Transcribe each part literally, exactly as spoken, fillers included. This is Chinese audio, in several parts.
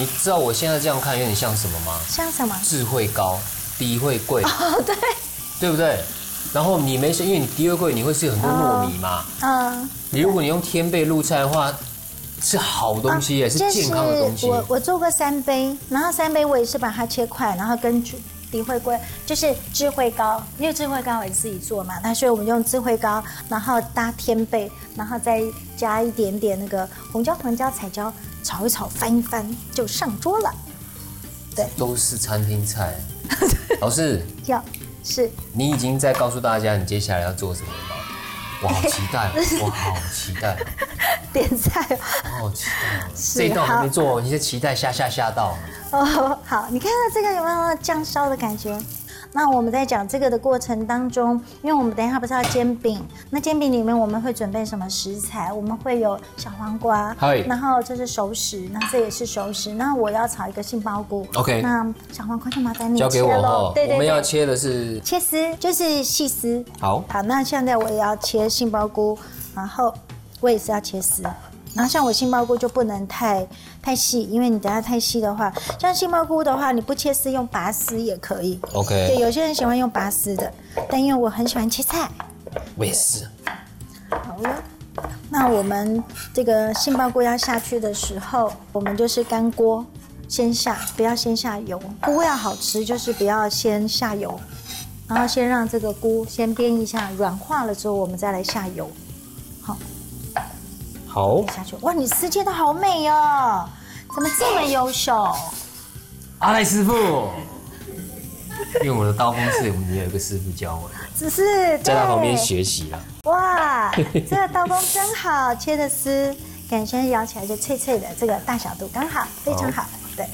你知道我现在这样看有点像什么吗？ 像什么？ 智慧高，低会贵。 哦，对， 对不对？然后你没事，因为你低会贵，你会吃很多糯米嘛。 嗯。 你如果你用天贝入菜的话，是好东西也、啊、是健康的东西。 我我做过三杯，然后三杯我也是把它切块，然后跟低会贵就是智慧膏，因为智慧膏我自己做嘛，那所以我们用智慧膏，然后搭天贝，然后再加一点点那个红椒、黄椒、彩椒，炒一炒，翻一翻就上桌了。对， 都是餐厅菜。老师， 要是你已经在告诉大家你接下来要做什么了吗？我好期待，我好期待。 点菜， 我好期待。这一道还没做，你就期待下下下道。 哦，好，你看到这个有没有酱烧的感觉？那我们在讲这个的过程当中，因为我们等一下不是要煎饼，那煎饼里面我们会准备什么食材？我们会有小黄瓜，然后这是熟食，那这也是熟食。那我要炒一个杏鲍菇 ，OK。 那小黄瓜就麻烦你交给我哦。 对对对， 我们要切的是切丝，就是细丝。 好， 好，那现在我也要切杏鲍菇，然后我也是要切丝。然后像我杏鲍菇就不能太太细，因为你等下太细的话，像杏鲍菇的话，你不切丝用拔丝也可以。 OK。 对，有些人喜欢用拔丝的，但因为我很喜欢切菜。 我也是。 好了，那我们这个杏鲍菇要下去的时候，我们就是干锅先下，不要先下油。菇要好吃，就是不要先下油，然后先让这个菇先煸一下，软化了之后，我们再来下油。好。 好， 下去哇！你丝切的好美哦，怎么这么优秀？ 阿赖师傅，因为我的刀锋是我们也有一个师傅教我的， 只是在他旁边学习了。 哇，这个刀锋真好，切的丝感觉咬起来就脆脆的，这个大小度刚好，非常好。对。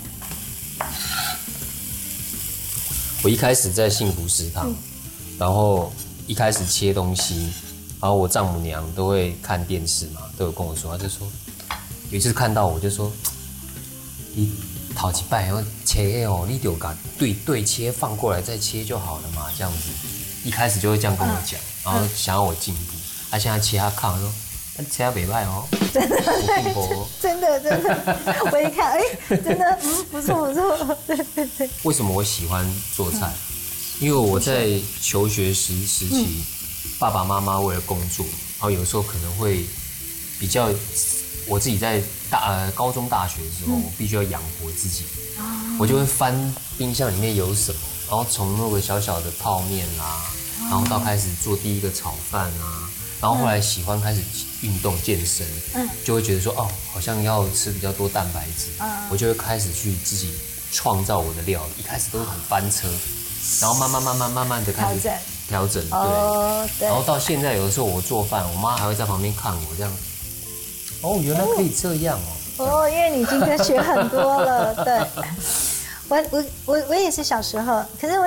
我一开始在幸福食堂，嗯、然后一开始切东西。然后我丈母娘都会看电视嘛，都有跟我说，她就说，有一次看到我就说，你头一摆要切哦，你就把对对切放过来再切就好了嘛，这样子。一开始就会这样跟我讲，然后想要我进步。他、啊、现在切他看，我说，他切他没败哦， 真的， 我进步哦， 真的真的。我一看，哎，真的，嗯，不错不错，对对对。 为什么我喜欢做菜？因为我在求学时时期。嗯爸爸妈妈为了工作，然后有时候可能会比较，我自己在大呃高中大学的时候，嗯、我必须要养活自己，哦、我就会翻冰箱里面有什么，然后从那个小小的泡面啦，哦、然后到开始做第一个炒饭啊，然后后来喜欢开始运动健身，嗯、就会觉得说哦，好像要吃比较多蛋白质，嗯、我就会开始去自己创造我的料理，一开始都是很翻车，然后慢慢慢慢慢慢的开始。调整 对,、哦、对，然后到现在有的时候我做饭，我妈还会在旁边看我这样。哦，原来可以这样哦。 哦，因为你今天学很多了，对。我我我我也是小时候，可是我